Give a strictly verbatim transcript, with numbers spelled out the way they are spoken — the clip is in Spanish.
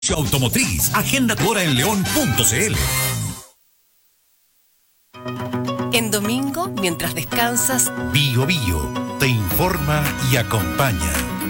Automotriz. Agenda tu hora en león punto c l. En domingo, mientras descansas, Bio Bio te informa y acompaña.